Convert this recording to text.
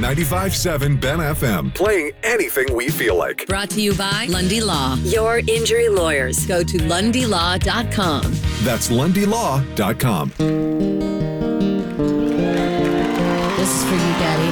95.7 Ben FM. Playing anything we feel like. Brought to you by Lundy Law. Your injury lawyers. Go to LundyLaw.com. That's LundyLaw.com. This is for you, Daddy.